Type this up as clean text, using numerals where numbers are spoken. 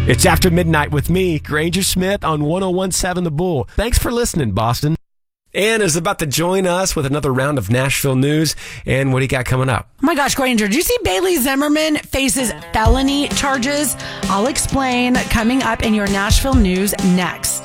It's After Midnight with me, Granger Smith, on 101.7 The Bull. Thanks for listening, Boston. Ann is about to join us with another round of Nashville news. And what do you got coming up? Oh my gosh, Granger, did you see Bailey Zimmerman faces felony charges? I'll explain coming up in your Nashville news next.